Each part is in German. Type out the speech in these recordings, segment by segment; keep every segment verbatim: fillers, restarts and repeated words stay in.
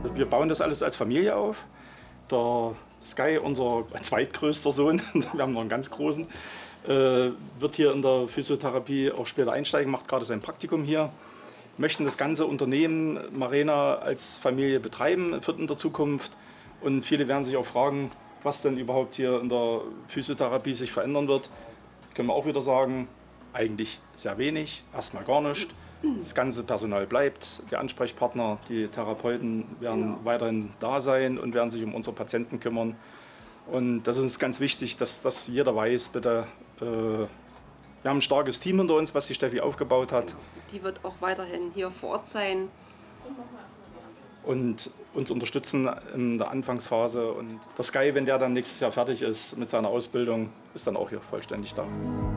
Wir bauen das alles als Familie auf. Der Sky, unser zweitgrößter Sohn, wir haben noch einen ganz großen, äh, wird hier in der Physiotherapie auch später einsteigen, macht gerade sein Praktikum hier. Möchten das ganze Unternehmen Marena als Familie betreiben in der Zukunft. Und viele werden sich auch fragen, was denn überhaupt hier in der Physiotherapie sich verändern wird. Können wir auch wieder sagen, eigentlich sehr wenig, erstmal gar nicht. Das ganze Personal bleibt, die Ansprechpartner, die Therapeuten werden genau. weiterhin da sein und werden sich um unsere Patienten kümmern. Und das ist uns ganz wichtig, dass, dass jeder weiß, bitte, äh, wir haben ein starkes Team hinter uns, was die Steffi aufgebaut hat. Die wird auch weiterhin hier vor Ort sein. Und uns unterstützen in der Anfangsphase. Und der Sky, wenn der dann nächstes Jahr fertig ist mit seiner Ausbildung, ist dann auch hier vollständig da.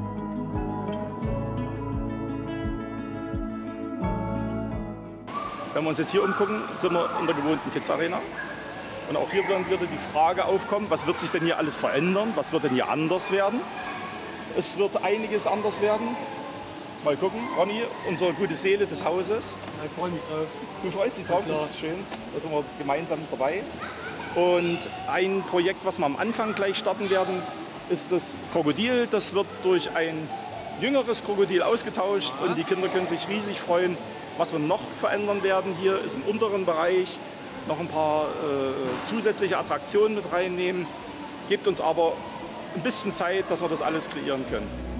Wenn wir uns jetzt hier umgucken, sind wir in der gewohnten Kids Arena. Und auch hier wird wieder die Frage aufkommen, was wird sich denn hier alles verändern? Was wird denn hier anders werden? Es wird einiges anders werden. Mal gucken, Ronny, unsere gute Seele des Hauses. Ich freue mich drauf. Du freust dich drauf, ja, das ist schön. Da sind wir gemeinsam dabei. Und ein Projekt, was wir am Anfang gleich starten werden, ist das Krokodil. Das wird durch ein jüngeres Krokodil ausgetauscht und die Kinder können sich riesig freuen. Was wir noch verändern werden hier ist im unteren Bereich noch ein paar äh, zusätzliche Attraktionen mit reinnehmen. Gebt uns aber ein bisschen Zeit, dass wir das alles kreieren können.